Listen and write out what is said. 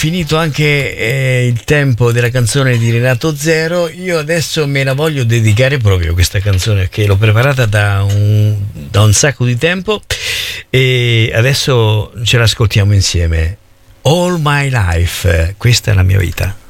finito anche il tempo della canzone di Renato Zero. Io adesso me la voglio dedicare proprio questa canzone, che l'ho preparata da un sacco di tempo, e adesso ce l'ascoltiamo insieme. All My Life, questa è la mia vita.